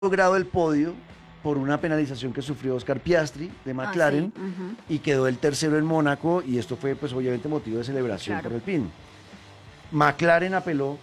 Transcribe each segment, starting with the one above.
logrado el podio por una penalización que sufrió Oscar Piastri de McLaren y quedó el tercero en Mónaco, y esto fue pues obviamente motivo de celebración por el PIN. McLaren apeló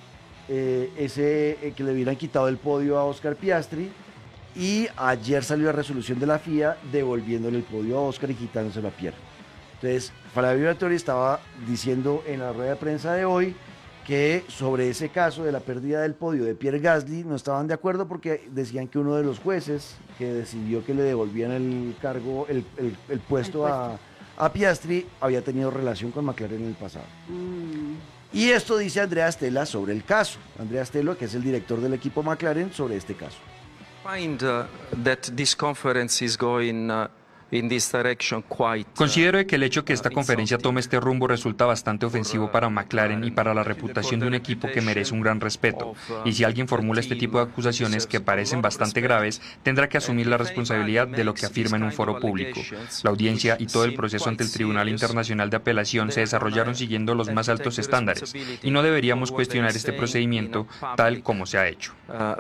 que le hubieran quitado el podio a Oscar Piastri, y ayer salió la resolución de la FIA devolviéndole el podio a Oscar y quitándoselo a Pierre. Entonces, Flavio Briatore estaba diciendo en la rueda de prensa de hoy que sobre ese caso de la pérdida del podio de Pierre Gasly no estaban de acuerdo, porque decían que uno de los jueces que decidió que le devolvían el cargo, el puesto a Piastri, había tenido relación con McLaren en el pasado. Y esto dice Andrea Stella sobre el caso. Andrea Stella, que es el director del equipo McLaren, sobre este caso. Considero que el hecho que esta conferencia tome este rumbo resulta bastante ofensivo para McLaren y para la reputación de un equipo que merece un gran respeto. Y si alguien formula este tipo de acusaciones que parecen bastante graves, tendrá que asumir la responsabilidad de lo que afirma en un foro público. La audiencia y todo el proceso ante el Tribunal Internacional de Apelación se desarrollaron siguiendo los más altos estándares, y no deberíamos cuestionar este procedimiento tal como se ha hecho.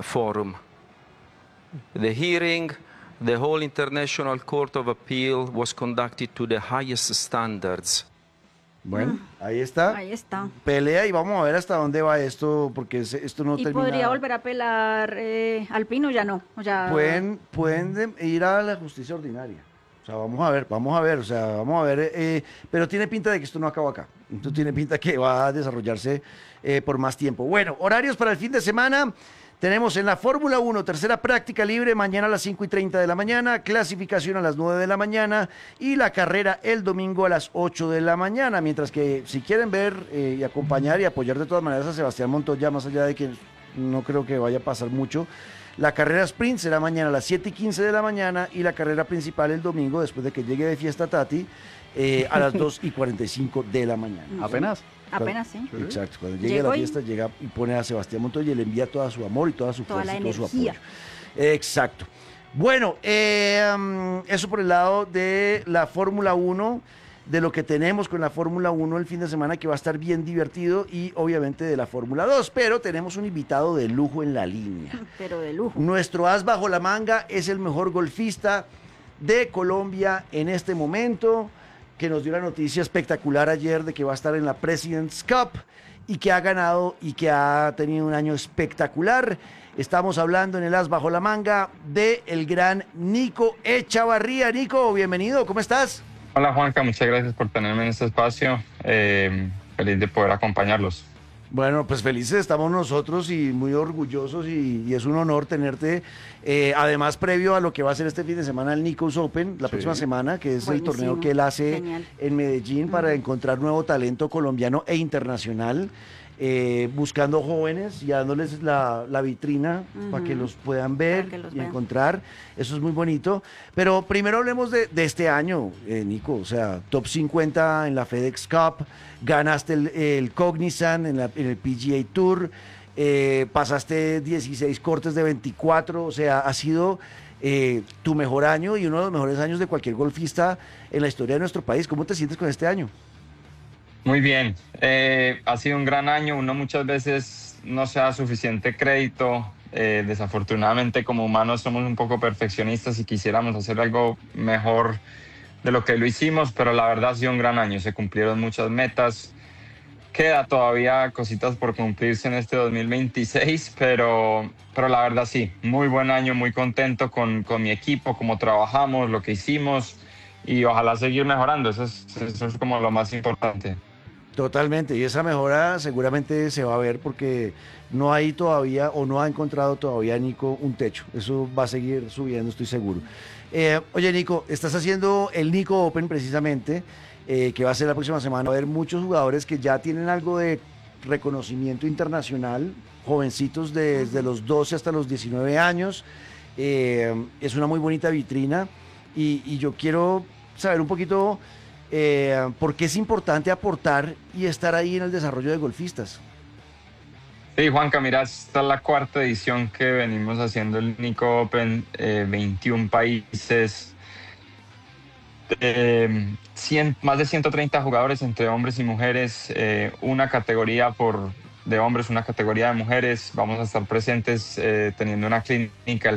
The whole International Court of Appeal was conducted to the highest standards. Bueno, ahí está. Ahí está. Pelea, y vamos a ver hasta dónde va esto, porque esto no termina. ¿Y podría volver a apelar Alpine o ya no? O ya... Pueden ir a la justicia ordinaria. O sea, vamos a ver, pero tiene pinta de que esto no acaba acá. Esto tiene pinta que va a desarrollarse por más tiempo. Bueno, horarios para el fin de semana. Tenemos en la Fórmula 1, tercera práctica libre, mañana a las 5:30 de la mañana, clasificación a las 9 de la mañana y la carrera el domingo a las 8 de la mañana. Mientras que si quieren ver y acompañar y apoyar de todas maneras a Sebastián Montoya, más allá de que no creo que vaya a pasar mucho, la carrera sprint será mañana a las 7:15 de la mañana y la carrera principal el domingo, después de que llegue de fiesta Tati, a las 2:45 de la mañana. Apenas, sí. Exacto, cuando llegue a la fiesta, llega y pone a Sebastián Montoya y le envía todo su amor y toda su fuerza y todo su apoyo. Exacto. Bueno, eso por el lado de la Fórmula 1, de lo que tenemos con la Fórmula 1 el fin de semana, que va a estar bien divertido, y obviamente de la Fórmula 2, pero tenemos un invitado de lujo en la línea. Pero de lujo. Nuestro as bajo la manga es el mejor golfista de Colombia en este momento, que nos dio la noticia espectacular ayer de que va a estar en la President's Cup y que ha ganado y que ha tenido un año espectacular. Estamos hablando en el as bajo la manga de el gran Nico Echavarría. Nico, bienvenido, ¿cómo estás? Hola Juanca, muchas gracias por tenerme en este espacio. Feliz de poder acompañarlos. Bueno, pues felices estamos nosotros y muy orgullosos, y es un honor tenerte, además previo a lo que va a ser este fin de semana el Nicos Open, la próxima semana, que es el torneo que él hace en Medellín para encontrar nuevo talento colombiano e internacional, buscando jóvenes y dándoles la vitrina para que los puedan ver y encontrar. Eso es muy bonito. Pero primero hablemos de este año, Nico. O sea, top 50 en la FedEx Cup, ganaste el Cognizant en el PGA Tour, pasaste 16 cortes de 24. O sea, ha sido tu mejor año y uno de los mejores años de cualquier golfista en la historia de nuestro país. ¿Cómo te sientes con este año? Muy bien, ha sido un gran año. Uno muchas veces no se da suficiente crédito. Desafortunadamente, como humanos somos un poco perfeccionistas y quisiéramos hacer algo mejor de lo que lo hicimos, pero la verdad ha sido un gran año. Se cumplieron muchas metas. Queda todavía cositas por cumplirse en este 2026, pero la verdad sí, muy buen año, muy contento con mi equipo, cómo trabajamos, lo que hicimos, y ojalá seguir mejorando. Eso es como lo más importante. Totalmente, y esa mejora seguramente se va a ver, porque no hay todavía, o no ha encontrado todavía Nico un techo. Eso va a seguir subiendo, estoy seguro. Oye, Nico, estás haciendo el Nico Open precisamente, que va a ser la próxima semana. Va a haber muchos jugadores que ya tienen algo de reconocimiento internacional, jovencitos desde los 12 hasta los 19 años. Es una muy bonita vitrina, y yo quiero saber un poquito por qué es importante aportar y estar ahí en el desarrollo de golfistas. Sí, Juanca, mira, esta es la cuarta edición que venimos haciendo el Nico Open, 21 países, más de 130 jugadores entre hombres y mujeres, una categoría de hombres, una categoría de mujeres. Vamos a estar presentes teniendo una clínica